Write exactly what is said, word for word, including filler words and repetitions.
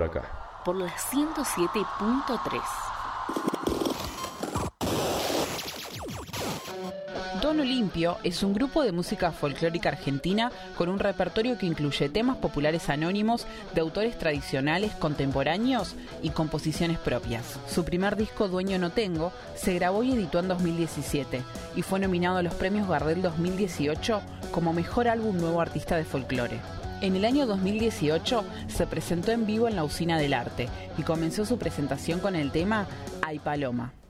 acá. Por la ciento siete punto tres. Tono Limpio es un grupo de música folclórica argentina con un repertorio que incluye temas populares anónimos de autores tradicionales, contemporáneos y composiciones propias. Su primer disco, Dueño No Tengo, se grabó y editó en dos mil diecisiete y fue nominado a los premios Gardel dos mil dieciocho como Mejor Álbum Nuevo Artista de Folclore. En el año dos mil dieciocho se presentó en vivo en la Usina del Arte y comenzó su presentación con el tema Ay Paloma.